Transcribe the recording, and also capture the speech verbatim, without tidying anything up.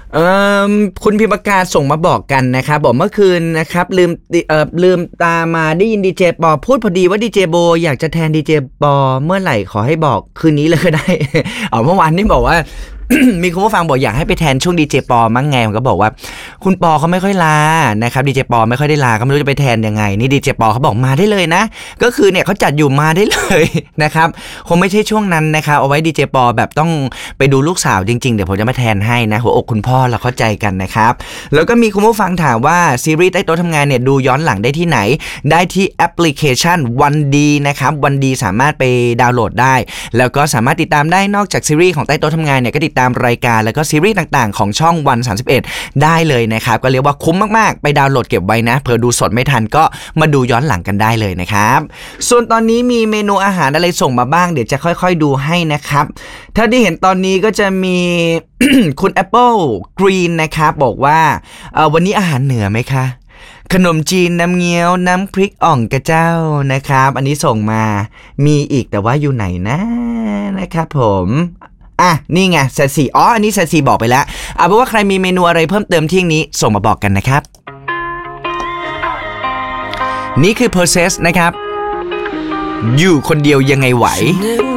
เอ่อคุณพิมพ์การส่งมาบอกกันนะครับบอกเมื่อคืนนะครับลืมเอ่อลืมตามาได้ยินดีเจปอพูดพอดีว่าดีเจโบอยากจะแทนดีเจปอเมื่อไหร่ขอให้บอกคืนนี้เลยก็ได้ อ๋อเมื่อวานนี่บอกว่า มีคุณผู้ฟังบอกอยากให้ไปแทนช่วงดีเจปอมั้งไงผมก็บอกว่าคุณปอเขาไม่ค่อยลานะครับดีเจปอไม่ค่อยได้ลาก็ไม่รู้จะไปแทนยังไงนี่ดีเจปอเขาบอกมาได้เลยนะก็คือเนี่ยเขาจัดอยู่มาได้เลยนะครับคงไม่ใช่ช่วงนั้นนะครับเอาไว้ดีเจปอแบบต้องไปดูลูกสาวจริงๆเดี๋ยวผมจะมาแทนให้นะหัวอกคุณพ่อเราเข้าใจกันนะครับแล้วก็มีคุณผู้ฟังถามว่าซีรีส์ใต้โต๊ะทำงานเนี่ยดูย้อนหลังได้ที่ไหนได้ที่แอปพลิเคชันวันดีนะครับวันดีสามารถไปดาวน์โหลดได้แล้วก็สามารถติดตามได้นอกจากซีรีส์ของใต้โต๊ะทำงานเนี่ยก็ติดตามรายการแล้วก็ซีรีส์ต่างๆของช่องวันสามสิบเอ็ดได้เลยนะครับก็เรียกว่าคุ้มมากๆไปดาวน์โหลดเก็บไว้นะเผื่อดูสดไม่ทันก็มาดูย้อนหลังกันได้เลยนะครับส่วนตอนนี้มีเมนูอาหารอะไรส่งมาบ้างเดี๋ยวจะค่อยๆดูให้นะครับถ้าที่เห็นตอนนี้ก็จะมี คุณ Apple Green นะครับบอกว่าเอ่อวันนี้อาหารเหนือไหมคะขนมจีนน้ำเงี้ยวน้ำพริกอ่องกระเจ้านะครับอันนี้ส่งมามีอีกแต่ว่าอยู่ไหนนะนะครับผมอ่ะนี่ไงแซซีอ๋ออันนี้แซซีบอกไปแล้วเอาเป็นว่าใครมีเมนูอะไรเพิ่มเติมที่นี้ส่งมาบอกกันนะครับนี่คือ process นะครับอยู่คนเดียวยังไงไหว